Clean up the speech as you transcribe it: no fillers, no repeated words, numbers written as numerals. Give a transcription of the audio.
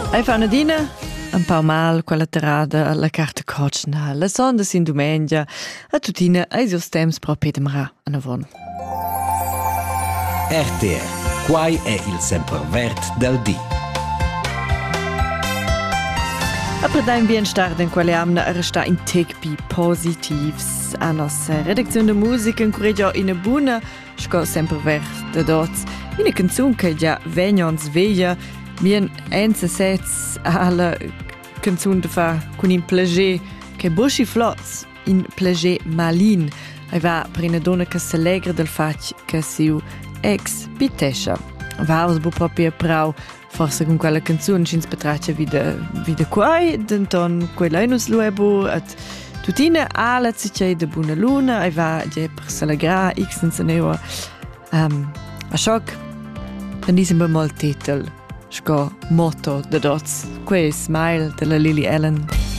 Hai fa nadina un pau mal quella terrada alla carta cocna, la sonda sin domenica, a tutina eis os temps propi demra a navon. RTR, quai è il sempervert del dì. A predain bien start in quelle amna a resta in tecpi positivs. A nostra redazione de musica incoraggia in a buna, sco sempervert de dots, in a canzun che già vegnons veglia, bien enza sets alla canzun de fa con in plager che buschi flots, in plager malin, e va per una donna che s'allegra del fac che siu ex pitescia. Va us bu proprio prau, forse con quella canzun ci spetraccia vida quai, denton quella nus luebu, at tutina ala zicei de buna luna, e va già per s'allegra, x senza neua. A schock, dann diesem bemol titel, sco motto de dots, quei smile de la Lily Allen.